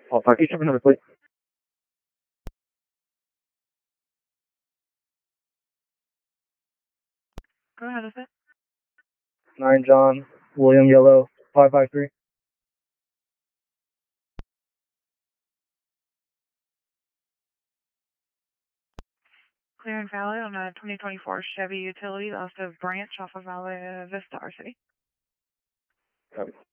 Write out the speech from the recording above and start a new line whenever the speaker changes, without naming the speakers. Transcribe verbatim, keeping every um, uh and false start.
All five, each of another plate.
Go ahead with it.
Nine John, William Yellow, five five three.
Clear and valid on a twenty twenty-four Chevy Utility, lost of branch off of Valley Vista, R City.
Copy.